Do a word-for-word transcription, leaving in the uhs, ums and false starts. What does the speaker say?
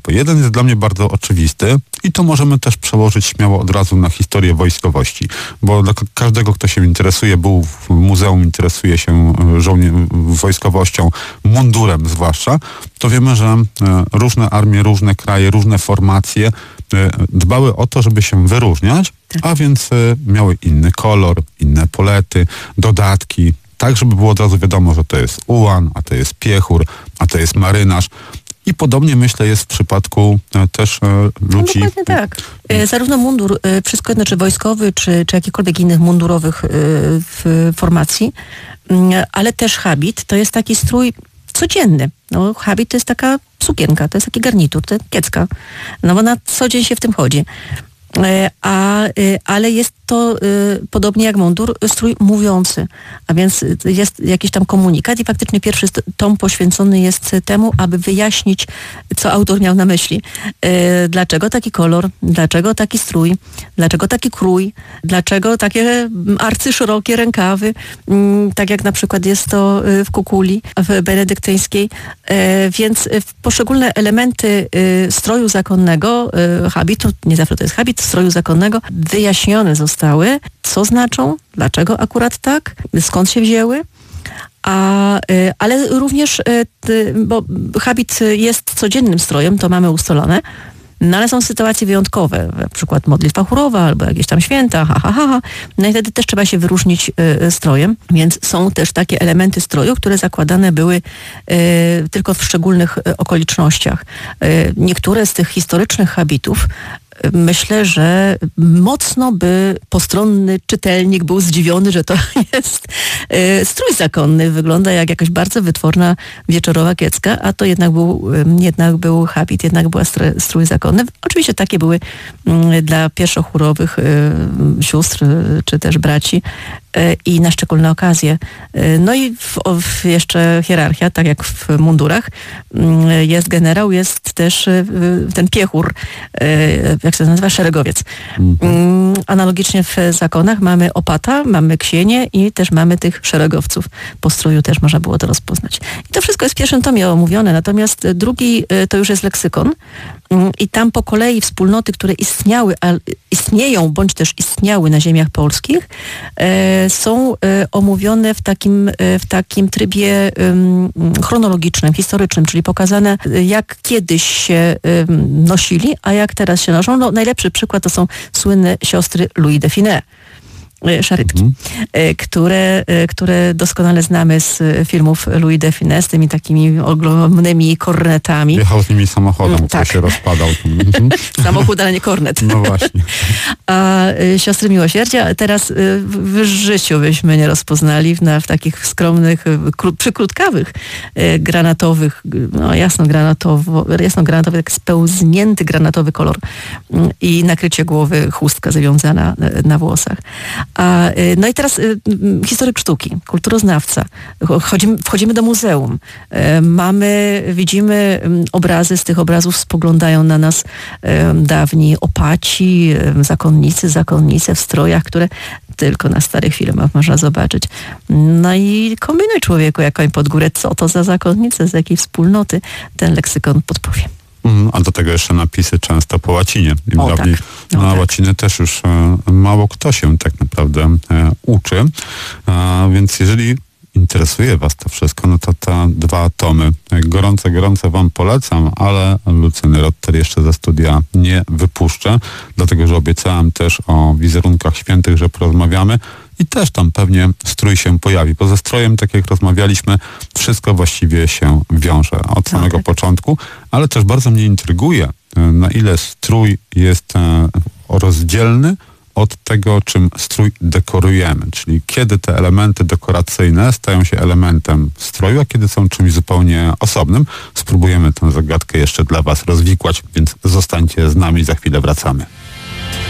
etapy. Jeden jest dla mnie bardzo oczywisty i to możemy też przełożyć śmiało od razu na historię wojskowości, bo dla każdego, kto się interesuje, był w muzeum, interesuje się żołnie- wojskowością, mundurem zwłaszcza, to wiemy, że e, różne armie, różne kraje, różne formacje e, dbały o to, żeby się wyróżniać, Tak. a więc e, miały inny kolor, inne polety, dodatki, tak żeby było od razu wiadomo, że to jest ułan, a to jest piechur, a to jest marynarz. I podobnie myślę jest w przypadku e, też e, ludzi... No, dokładnie tak. E, zarówno mundur, e, wszystko jedno, czy wojskowy, czy, czy jakikolwiek innych mundurowych e, w formacji, m, ale też habit to jest taki strój codzienny. No, habit to jest taka sukienka, to jest taki garnitur, to jest kiecka. No bo na co dzień się w tym chodzi. E, A, e, ale jest to e, podobnie jak mundur, strój mówiący, a więc jest jakiś tam komunikat i faktycznie pierwszy tom poświęcony jest temu, aby wyjaśnić, co autor miał na myśli. E, Dlaczego taki kolor, dlaczego taki strój, dlaczego taki krój, dlaczego takie arcyszerokie rękawy, m, tak jak na przykład jest to w Kukuli, w benedyktyńskiej. E, Więc poszczególne elementy e, stroju zakonnego, e, habitu, nie zawsze to jest habit, stroju zakonnego, wyjaśnione zostały, co znaczą, dlaczego akurat tak, skąd się wzięły, a, y, ale również, y, ty, bo habit jest codziennym strojem, to mamy ustalone, no ale są sytuacje wyjątkowe, na przykład modlitwa chórowa albo jakieś tam święta, ha, ha, ha, ha. No i wtedy też trzeba się wyróżnić y, strojem, więc są też takie elementy stroju, które zakładane były y, tylko w szczególnych y, okolicznościach. Y, niektóre z tych historycznych habitów myślę, że mocno by postronny czytelnik był zdziwiony, że to jest y, strój zakonny. Wygląda jak jakaś bardzo wytworna wieczorowa kiecka, a to jednak był, y, jednak był habit, jednak był strój zakonny. Oczywiście takie były y, dla pierwszochórowych y, sióstr y, czy też braci y, i na szczególne okazje. Y, no i w, w jeszcze hierarchia, tak jak w mundurach, y, jest generał, jest też y, ten piechur, y, jak się to nazywa, szeregowiec. Mhm. Analogicznie w zakonach mamy opata, mamy ksienie i też mamy tych szeregowców. Po stroju też można było to rozpoznać. I to wszystko jest w pierwszym tomie omówione, natomiast drugi to już jest leksykon i tam po kolei wspólnoty, które istniały, a istnieją, bądź też istniały na ziemiach polskich, e, są e, omówione w takim, e, w takim trybie e, chronologicznym, historycznym, czyli pokazane, jak kiedyś się e, nosili, a jak teraz się noszą. No, najlepszy przykład to są słynne siostry Louis de Funès. Szarytki, mhm. które, które doskonale znamy z filmów Louis de Funès, z tymi takimi ogromnymi kornetami. Jechał z nimi samochodem, mm, tak. się rozpadał. Samochód, ale nie kornet. No właśnie. A siostry miłosierdzia teraz w życiu byśmy nie rozpoznali na, w takich skromnych, kró, przykrótkawych, granatowych, no jasno granatowo, jasno granatowy, tak spełznięty granatowy kolor i nakrycie głowy, chustka zawiązana na włosach. A, no i teraz y, historyk sztuki, kulturoznawca. Wchodzimy, wchodzimy do muzeum. Y, mamy, widzimy y, obrazy, z tych obrazów spoglądają na nas y, dawni opaci, y, zakonnicy, zakonnice w strojach, które tylko na starych filmach można zobaczyć. No i kombinuj człowieku jak koń pod górę, co to za zakonnice, z jakiej wspólnoty ten leksykon podpowie. A do tego jeszcze napisy często po łacinie. I o, dawniej tak. no, na tak. łaciny też już e, mało kto się tak naprawdę e, uczy. E, więc jeżeli interesuje was to wszystko, no to te dwa tomy gorące, gorące wam polecam, ale Lucyny Rotter jeszcze ze studia nie wypuszczę, dlatego że obiecałem też o wizerunkach świętych, że porozmawiamy. I też tam pewnie strój się pojawi, bo ze strojem, tak jak rozmawialiśmy, wszystko właściwie się wiąże od samego tak. początku, ale też bardzo mnie intryguje, na ile strój jest rozdzielny od tego, czym strój dekorujemy, czyli kiedy te elementy dekoracyjne stają się elementem stroju, a kiedy są czymś zupełnie osobnym. Spróbujemy tę zagadkę jeszcze dla was rozwikłać, więc zostańcie z nami, za chwilę wracamy.